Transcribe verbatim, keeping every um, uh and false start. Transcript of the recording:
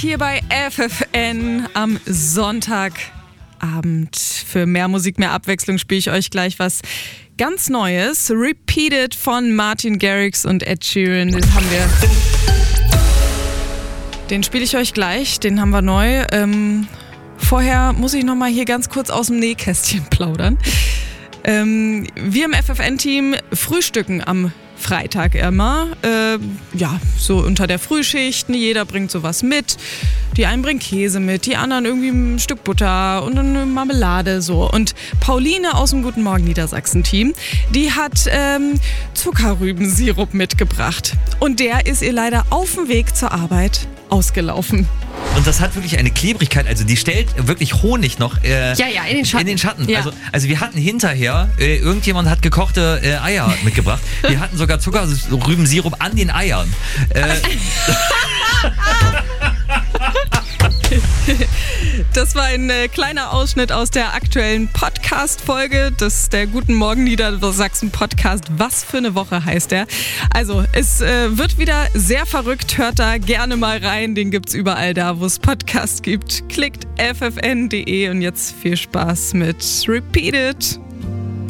hier bei F F N am Sonntagabend. Für mehr Musik, mehr Abwechslung spiele ich euch gleich was ganz Neues. Repeated von Martin Garrix und Ed Sheeran. Das haben wir. Den spiele ich euch gleich. Den haben wir neu. Ähm, vorher muss ich nochmal hier ganz kurz aus dem Nähkästchen plaudern. Ähm, wir im F F N-Team frühstücken am Freitag immer, äh, ja, so unter der Frühschicht, jeder bringt sowas mit. Die einen bringen Käse mit, die anderen irgendwie ein Stück Butter und eine Marmelade, so. Und Pauline aus dem Guten Morgen Niedersachsen-Team, die hat ähm, Zuckerrübensirup mitgebracht. Und der ist ihr leider auf dem Weg zur Arbeit ausgelaufen. Und das hat wirklich eine Klebrigkeit, also die stellt wirklich Honig noch äh, ja, ja, in den Schatten. In den Schatten. Ja. Also, also wir hatten hinterher, äh, irgendjemand hat gekochte äh, Eier mitgebracht. Wir hatten sogar Zuckerrübensirup an den Eiern. Äh, Das war ein äh, kleiner Ausschnitt aus der aktuellen Podcast-Folge des der Guten Morgen Niedersachsen-Podcast. Was für eine Woche heißt der. Also, es äh, wird wieder sehr verrückt. Hört da gerne mal rein. Den gibt's überall da, wo es Podcasts gibt. Klickt f f n punkt d e und jetzt viel Spaß mit Repeated.